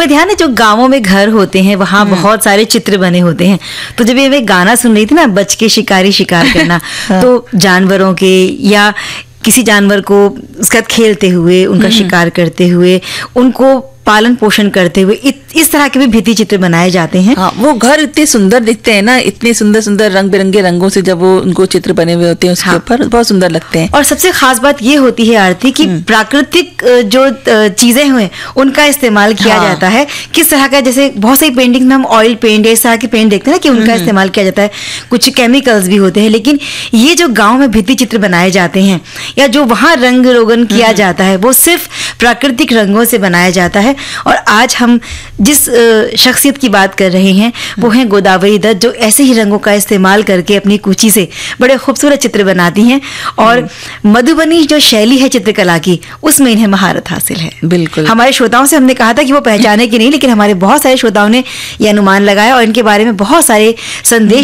तुम्हें ध्यान है जो गांवों में घर होते हैं वहाँ बहुत सारे चित्र बने होते हैं। तो जब ये मैं गाना सुन रही थी ना, बच के शिकारी शिकार करना, तो जानवरों के या किसी जानवर को उसके साथ खेलते हुए, उनका शिकार करते हुए, उनको पालन पोषण करते हुए इस तरह के भी भित्ति चित्र बनाए जाते हैं। हाँ, वो घर इतने सुंदर दिखते हैं ना, इतने सुंदर सुंदर रंग बिरंगे रंगों से जब वो उनको चित्र बने हुए होते हैं उसके ऊपर, बहुत सुंदर लगते हैं। और सबसे खास बात ये होती है आरती कि प्राकृतिक जो चीजें हुए उनका इस्तेमाल किया जाता है। किस तरह का, जैसे बहुत सारी पेंटिंग में हम ऑयल पेंट इस तरह के पेंट देखते हैं ना कि उनका इस्तेमाल किया जाता है, कुछ केमिकल्स भी होते हैं, लेकिन ये जो गाँव में भित्ति चित्र बनाए जाते हैं या जो वहाँ रंग रोगन किया जाता है वो सिर्फ प्राकृतिक रंगों से बनाया जाता है। और आज हम जिस शख्सियत की बात कर रहे हैं वो है गोदावरी दत्त, जो ऐसे ही रंगों का इस्तेमाल करके अपनी कुची से बड़े खूबसूरत चित्र बनाती हैं। और मधुबनी जो शैली है चित्रकला की, उसमें इन्हें महारत हासिल है। बिल्कुल। हमारे श्रोताओं से हमने कहा था कि वो पहचाने कि नहीं, लेकिन हमारे बहुत सारे श्रोताओं ने यह अनुमान लगाया और इनके बारे में बहुत सारे संदेश